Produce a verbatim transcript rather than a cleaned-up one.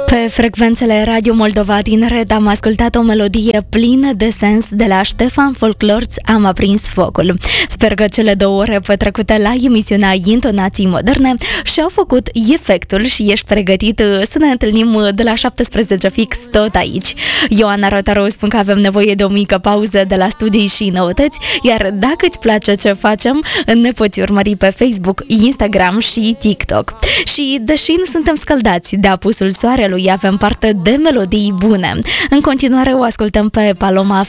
Pe frecvențele Radio Moldova Tineret am ascultat o melodie plină de sens de la Ștefan Folklorț, Am aprins focul. Sper că cele două ore petrecute la emisiunea Intonații Moderne și-au făcut efectul și ești pregătit să ne întâlnim de la șaptesprezece fix tot aici. Eu, Ana Rotaru, spun că avem nevoie de o mică pauză de la studii și noutăți, iar dacă îți place ce facem, ne poți urmări pe Facebook, Instagram și TikTok. Și deși nu suntem scăldați de apusul soarelui, avem parte de melodii bune. În continuare o ascultăm pe Paloma